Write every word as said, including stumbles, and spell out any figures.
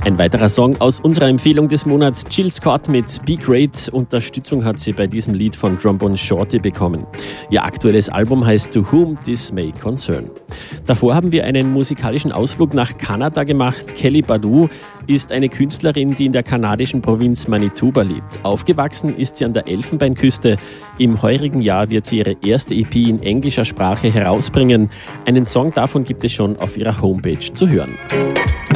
Ein weiterer Song aus unserer Empfehlung des Monats, Jill Scott mit Be Great. Unterstützung hat sie bei diesem Lied von Trombone Shorty bekommen. Ihr aktuelles Album heißt To Whom This May Concern. Davor haben wir einen musikalischen Ausflug nach Kanada gemacht. Kelly Badu ist eine Künstlerin, die in der kanadischen Provinz Manitoba lebt. Aufgewachsen ist sie an der Elfenbeinküste. Im heurigen Jahr wird sie ihre erste E P in englischer Sprache herausbringen. Einen Song davon gibt es schon auf ihrer Homepage zu hören.